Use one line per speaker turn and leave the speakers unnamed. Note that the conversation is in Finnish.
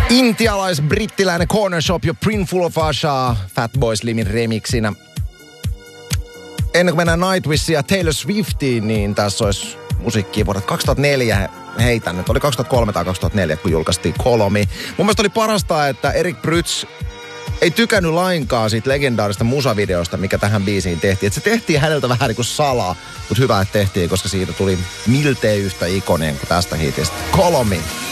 Intialais-brittiläinen Corner Shop ja Brimful of Asha Fatboy Slimin remixinä. Ennen kuin mennään Nightwishia ja Taylor Swiftiin, niin tässä olisi musiikkia vuodelta 2004 heitän nyt. Oli 2003 tai 2004, kun julkaistiin Kolomi. Mun mielestä oli parasta, että Eric Prydz ei tykännyt lainkaan siitä legendaarista musavideosta, mikä tähän biisiin tehtiin. Että se tehtiin häneltä vähän niin kuin salaa, mutta hyvä, että tehtiin, koska siitä tuli miltei yhtä ikoninen kuin tästä hitistä. Kolomi.